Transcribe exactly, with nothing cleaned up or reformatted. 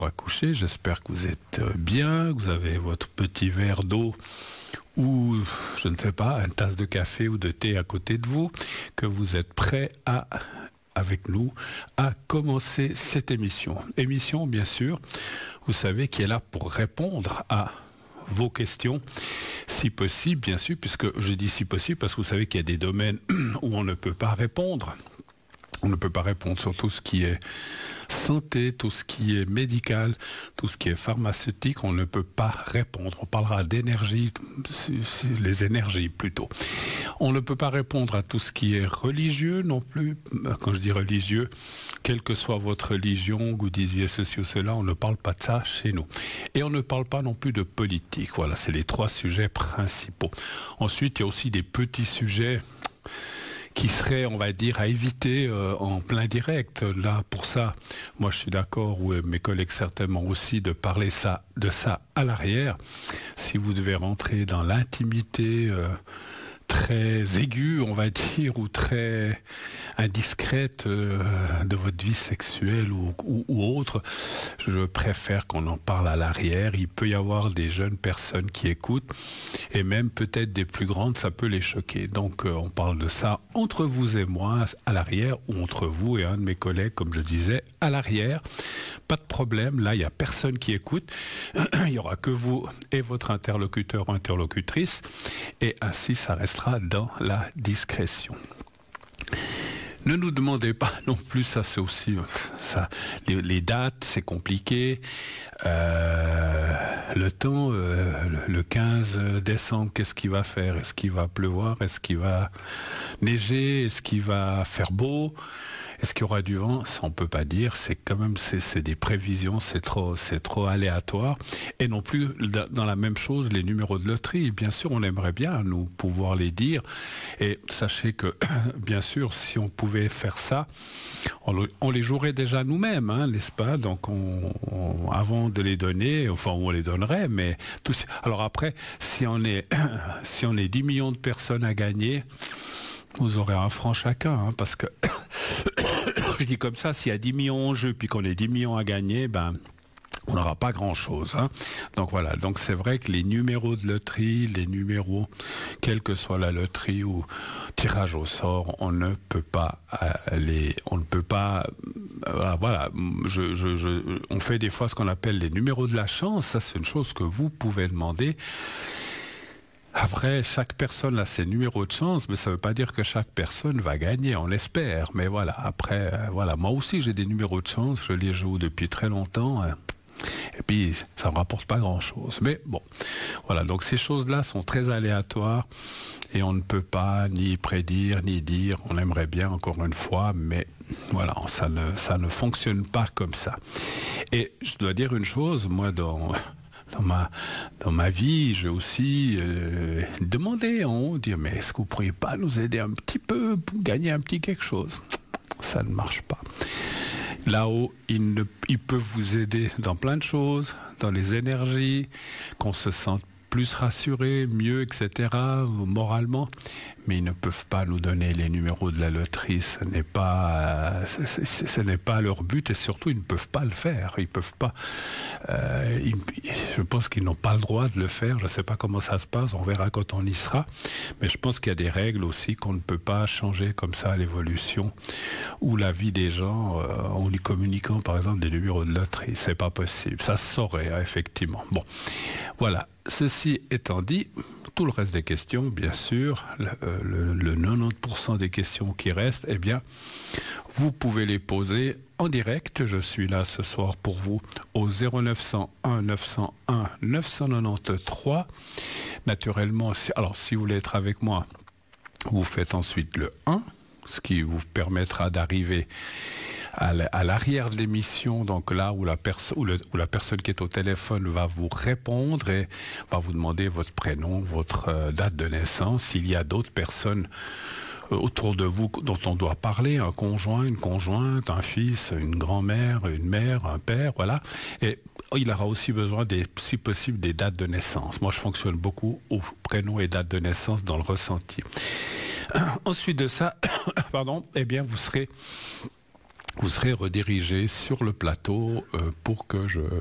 à coucher. J'espère que vous êtes bien, que vous avez votre petit verre d'eau ou, je ne sais pas, une tasse de café ou de thé à côté de vous, que vous êtes prêts à, avec nous, à commencer cette émission. Émission, bien sûr, vous savez, qui est là pour répondre à vos questions, si possible, bien sûr, puisque je dis si possible, parce que vous savez qu'il y a des domaines où on ne peut pas répondre. On ne peut pas répondre sur tout ce qui est santé, tout ce qui est médical, tout ce qui est pharmaceutique. On ne peut pas répondre. On parlera d'énergie, les énergies plutôt. On ne peut pas répondre à tout ce qui est religieux non plus. Quand je dis religieux, quelle que soit votre religion, vous disiez ceci ou cela, on ne parle pas de ça chez nous. Et on ne parle pas non plus de politique. Voilà, c'est les trois sujets principaux. Ensuite, il y a aussi des petits sujets qui serait, on va dire, à éviter euh, en plein direct. Là, pour ça, moi je suis d'accord, ou mes collègues certainement aussi, de parler ça, de ça à l'arrière. Si vous devez rentrer dans l'intimité euh, très aiguë, on va dire, ou très indiscrète euh, de votre vie sexuelle ou, ou, ou autre, je préfère qu'on en parle à l'arrière. Il peut y avoir des jeunes personnes qui écoutent, et même peut-être des plus grandes, ça peut les choquer. Donc euh, on parle de ça entre vous et moi à l'arrière, ou entre vous et un de mes collègues, comme je disais, à l'arrière. Pas de problème, là il n'y a personne qui écoute, il n'y aura que vous et votre interlocuteur ou interlocutrice, et ainsi ça restera dans la discrétion. Ne nous demandez pas non plus, ça c'est aussi, ça, les, les dates, c'est compliqué. Euh, le temps, euh, le quinze décembre, qu'est-ce qu'il va faire? Est-ce qu'il va pleuvoir? Est-ce qu'il va neiger? Est-ce qu'il va faire beau? Est-ce qu'il y aura du vent? Ça, on peut pas dire. C'est quand même, c'est, c'est des prévisions, c'est trop, c'est trop aléatoire. Et non plus, dans la même chose, les numéros de loterie. Bien sûr, on aimerait bien, nous, pouvoir les dire. Et sachez que, bien sûr, si on pouvait faire ça, on, on les jouerait déjà nous-mêmes, hein, n'est-ce pas? Donc, on, on, avant de les donner, enfin, on les donnerait, mais tout, alors après, si on est, si on est dix millions de personnes à gagner, vous aurez un franc chacun, hein, parce que je dis comme ça, s'il y a dix millions en jeu puis qu'on ait dix millions à gagner, ben on n'aura pas grand-chose. Hein. Donc voilà, donc c'est vrai que les numéros de loterie, les numéros, quelle que soit la loterie ou tirage au sort, on ne peut pas euh, les, on ne peut pas, euh, voilà, je, je, je, on fait des fois ce qu'on appelle les numéros de la chance. Ça, c'est une chose que vous pouvez demander. Après, chaque personne a ses numéros de chance, mais ça ne veut pas dire que chaque personne va gagner, on l'espère. Mais voilà, après, euh, voilà, moi aussi j'ai des numéros de chance, je les joue depuis très longtemps, euh, et puis ça ne me rapporte pas grand-chose. Mais bon, voilà, donc ces choses-là sont très aléatoires, et on ne peut pas ni prédire, ni dire, on aimerait bien encore une fois, mais voilà, ça ne, ça ne fonctionne pas comme ça. Et je dois dire une chose, moi dans... Dans ma, dans ma vie, j'ai aussi euh, demandé en haut, dire, mais est-ce que vous ne pourriez pas nous aider un petit peu pour gagner un petit quelque chose? Ça ne marche pas. Là-haut, ils, ne, ils peuvent vous aider dans plein de choses, dans les énergies, qu'on se sente plus rassuré, mieux, et cetera, moralement, mais ils ne peuvent pas nous donner les numéros de la loterie. Ce n'est pas, ce, ce, ce n'est pas leur but, et surtout, ils ne peuvent pas le faire. Ils peuvent pas. Euh, ils, je pense qu'ils n'ont pas le droit de le faire. Je ne sais pas comment ça se passe. On verra quand on y sera. Mais je pense qu'il y a des règles aussi qu'on ne peut pas changer comme ça à l'évolution ou la vie des gens euh, en lui communiquant, par exemple, des numéros de loterie. C'est pas possible. Ça se saurait, hein, effectivement. Bon, voilà. Ceci étant dit, tout le reste des questions, bien sûr, le, le, le quatre-vingt-dix pour cent des questions qui restent, eh bien, vous pouvez les poser en direct. Je suis là ce soir pour vous au zéro neuf cent un neuf cent un neuf cent quatre-vingt-treize. Naturellement, si, alors si vous voulez être avec moi, vous faites ensuite le un, ce qui vous permettra d'arriver à l'arrière de l'émission, donc là où la, perso- où, le, où la personne qui est au téléphone va vous répondre et va vous demander votre prénom, votre euh, date de naissance. S'il y a d'autres personnes euh, autour de vous dont on doit parler, un conjoint, une conjointe, un fils, une grand-mère, une mère, un père, voilà. Et il aura aussi besoin, des, si possible, des dates de naissance. Moi, je fonctionne beaucoup au prénom et date de naissance dans le ressenti. Ensuite de ça, pardon, eh bien, vous serez vous serez redirigé sur le plateau euh, pour que je